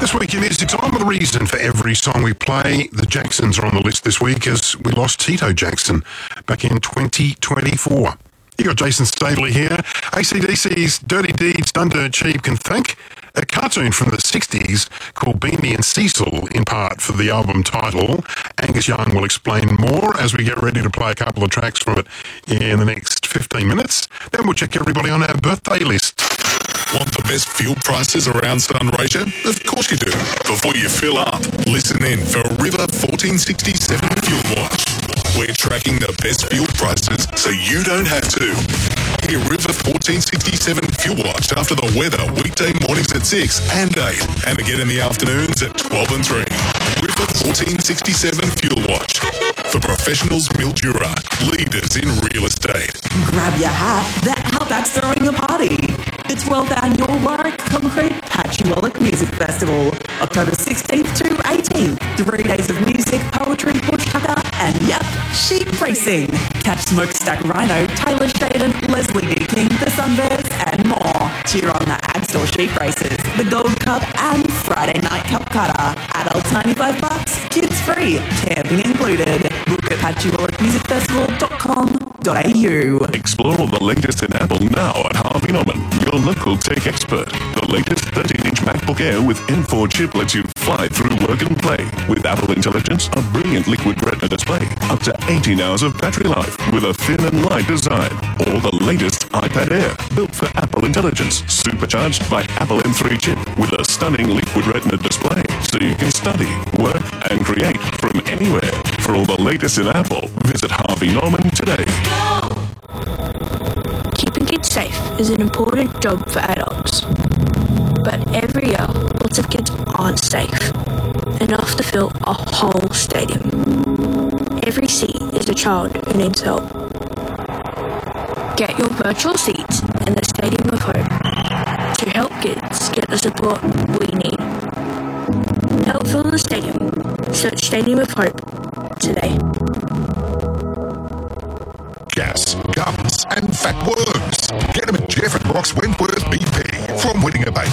This week in Music's I'm the reason for every song we play. The Jacksons are on the list this week as we lost Tito Jackson back in 2024. You got Jason Staveley here. AC/DC's Dirty Deeds Done Dirt Cheap can thank a cartoon from the 60s called Beanie and Cecil, in part for the album title. Angus Young will explain more as we get ready to play a couple of tracks from it in the next 15 minutes. Then we'll check everybody on our birthday list. Want the best fuel prices around Sunraysia? Of course you do. Before you fill up, listen in for River 1467 Fuel Watch. We're tracking the best fuel prices so you don't have to. Hear River 1467 Fuel Watch after the weather weekday mornings at 6 and 8 and again in the afternoons at 12 and 3. River 1467 Fuel Watch. For professionals, Mildura, leaders in real estate. Grab your hat, the Outback's throwing a party. The 12th annual Warwick Concrete Patchwork Music Festival, October 16th to 18th. 3 days of music, poetry, bush tucker, and yep, sheep racing. Catch Smokestack Rhino, Taylor Shaden, Leslie Deaking, the Sunbears, and more. Cheer on the Agstore Sheep Races, the Gold Cup, and Friday Night Cup Cutter. Adults $95, kids free, camping included. Book at patchworkmusicfestival.com.au. Explore all the latest in Apple now at Harvey Norman, your local tech expert. The latest 13-inch MacBook Air with M4 chip lets you fly through work and play. With Apple Intelligence, a brilliant liquid retina display, up to 18 hours of battery life with a thin and light design. Or the latest iPad Air, built for Apple Intelligence, supercharged by Apple M3 chip with a stunning liquid retina display, so you can study, work, and create from anywhere. For all the latest in Apple, visit Harvey Norman today. Keeping kids safe is an important job for adults. But every year, lots of kids aren't safe, enough to fill a whole stadium. Every seat is a child who needs help. Get your virtual seats in the Stadium of Hope to help kids get the support we need. Help fill the stadium. Search Stadium of Hope today. Gas, gums, and fat worms. Get them at Jeff and Rock's Wentworth